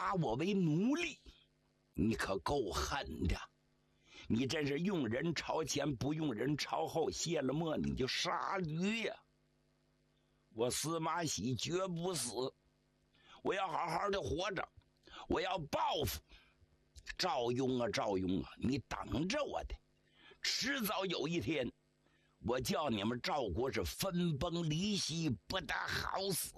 把我为奴隶，你可够狠的！你真是用人朝前，不用人朝后，卸了磨你就杀驴呀！我司马喜绝不死，我要好好的活着，我要报复。赵雍啊，赵雍啊，你等着我的，迟早有一天，我叫你们赵国是分崩离析，不得好死。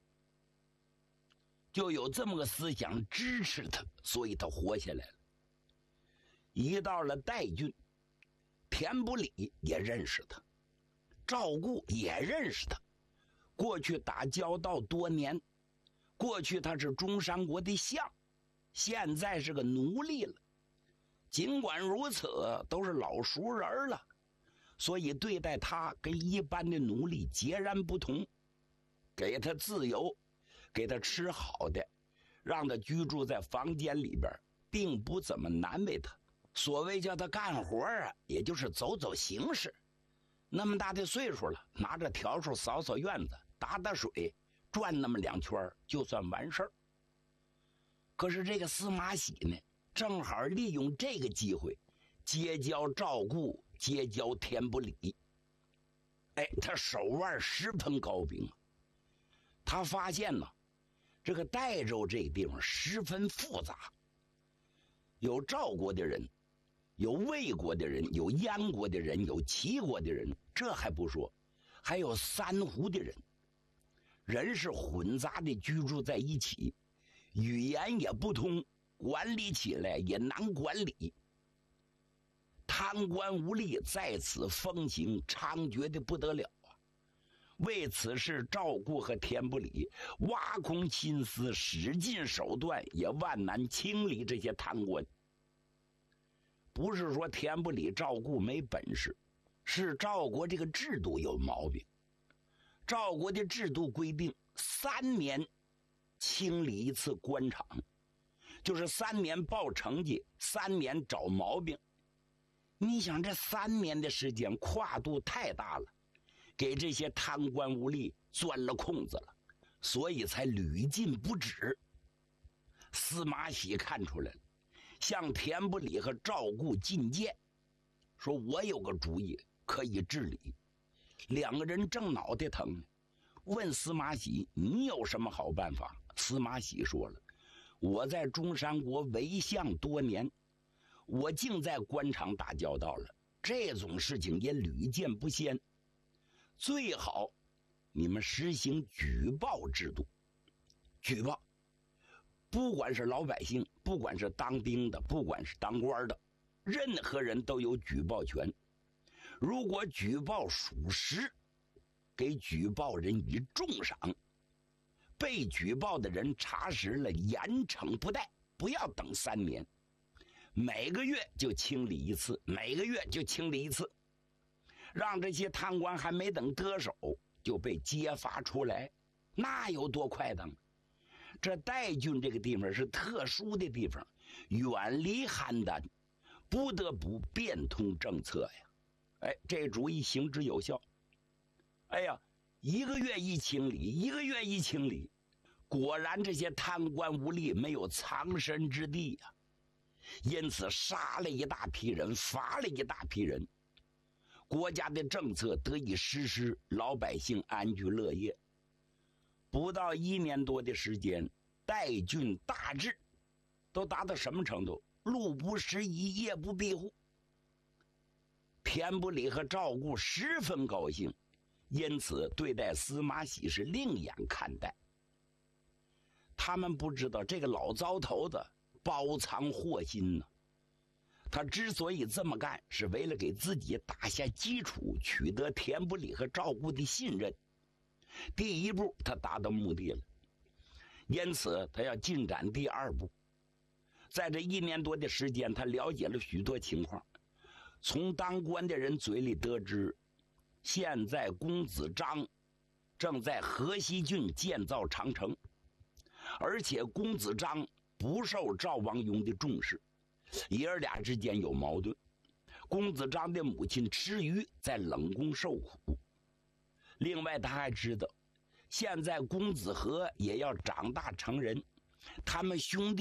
就有这么个思想支持他，所以他活下来了。一到了代郡，田不礼也认识他，赵固也认识他，过去打交道多年，过去他是中山国的相，现在是个奴隶了。尽管如此，都是老熟人了，所以对待他跟一般的奴隶截然不同，给他自由，给他吃好的，让他居住在房间里边，并不怎么难为他。所谓叫他干活啊，也就是走走形式。那么大的岁数了，拿着笤帚扫扫院子，打打水，转那么2圈就算完事儿。可是这个司马喜呢，正好利用这个机会结交赵固，结交田不礼。他手腕十分高明。他发现呢，这个代州这个地方十分复杂，有赵国的人，有魏国的人，有燕国的人，有齐国的人，这还不说，还有三胡的人，人是混杂的居住在一起，语言也不通，管理起来也难管理。贪官污吏在此风行猖獗的不得了啊！为此事，赵固和田不礼挖空心思，使尽手段，也万难清理这些贪官。不是说田不礼、赵固没本事，是赵国这个制度有毛病。赵国的制度规定3年清理一次官场，就是3年报成绩，3年找毛病。你想这3年的时间跨度太大了，给这些贪官污吏钻了空子了，所以才屡禁不止。司马喜看出来了，向田不礼和赵固进谏，说我有个主意可以治理。2个人正脑袋疼呢，问司马喜你有什么好办法？司马喜说了，我在中山国为相多年，我竟在官场打交道了，这种事情也屡见不鲜，最好你们实行举报制度。举报，不管是老百姓，不管是当兵的，不管是当官的，任何人都有举报权。如果举报属实，给举报人以重赏，被举报的人查实了，严惩不贷，不要等3年，每个月就清理一次，每个月就清理一次，让这些贪官还没等得手就被揭发出来，那有多快当？这代郡这个地方是特殊的地方，远离邯郸，不得不变通政策呀。这主意行之有效。1个月一清理，1个月一清理，果然这些贪官污吏没有藏身之地呀。因此杀了一大批人，罚了一大批人，国家的政策得以实施，老百姓安居乐业。不到1年多的时间，代郡大治，都达到什么程度？路不拾遗，夜不闭户。田不礼和赵固十分高兴，因此对待司马喜是另眼看待。他们不知道这个老糟头子包藏祸心呢。他之所以这么干，是为了给自己打下基础，取得田不礼和赵固的信任。第1步他达到目的了，因此他要进展第2步。在这1年多的时间，他了解了许多情况，从当官的人嘴里得知，现在公子章正在河西郡建造长城，而且公子章不受赵王雍的重视，爷儿俩之间有矛盾。公子章的母亲吃鱼在冷宫受苦。另外他还知道，现在公子和也要长大成人，他们兄弟